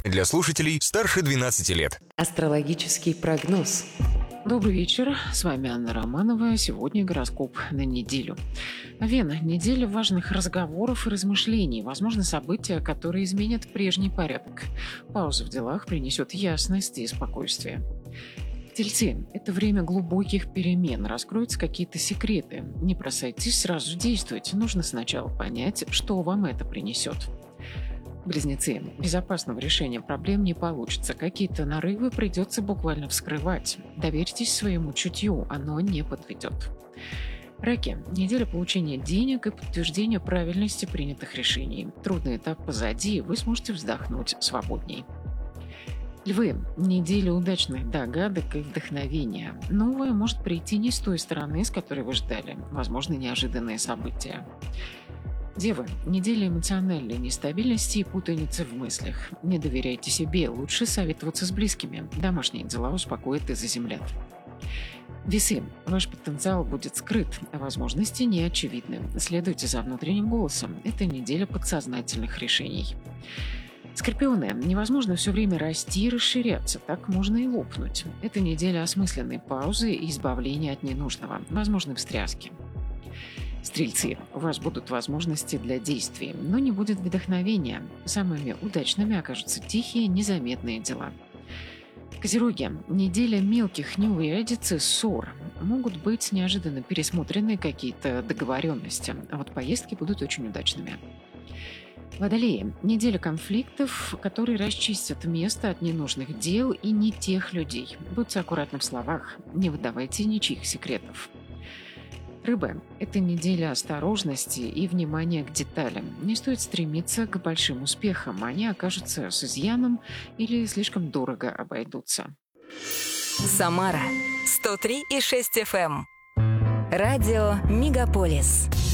Для слушателей старше 12 лет. Астрологический прогноз. Добрый вечер, с вами Анна Романова. Сегодня гороскоп на неделю. Вена. Неделя важных разговоров и размышлений. Возможно, события, которые изменят прежний порядок. Пауза в делах принесет ясность и спокойствие. Тельцы. Это время глубоких перемен. Раскроются какие-то секреты. Не бросайтесь, сразу действуйте. Нужно сначала понять, что вам это принесет. Близнецы. Безопасного решения проблем не получится. Какие-то нарывы придется буквально вскрывать. Доверьтесь своему чутью, оно не подведет. Раки. Неделя получения денег и подтверждения правильности принятых решений. Трудный этап позади, вы сможете вздохнуть свободней. Львы. Неделя удачных догадок и вдохновения. Новое может прийти не с той стороны, с которой вы ждали. Возможно, неожиданные события. Девы. Неделя эмоциональной нестабильности и путаницы в мыслях. Не доверяйте себе, лучше советоваться с близкими. Домашние дела успокоят и заземлят. Весы. Ваш потенциал будет скрыт, а возможности не очевидны. Следуйте за внутренним голосом. Это неделя подсознательных решений. Скорпионы. Невозможно все время расти и расширяться, так можно и лопнуть. Это неделя осмысленной паузы и избавления от ненужного, возможны встряски. Стрельцы. У вас будут возможности для действий, но не будет вдохновения. Самыми удачными окажутся тихие, незаметные дела. Козероги. Неделя мелких неуверенностей и ссор. Могут быть неожиданно пересмотрены какие-то договоренности, а вот поездки будут очень удачными. Водолеи. Неделя конфликтов, которые расчистят место от ненужных дел и не тех людей. Будьте аккуратны в словах, не выдавайте ничьих секретов. Рыбы. Это неделя осторожности и внимания к деталям. Не стоит стремиться к большим успехам, они окажутся с изъяном или слишком дорого обойдутся. Самара 103,6 FM. Радио Мегаполис.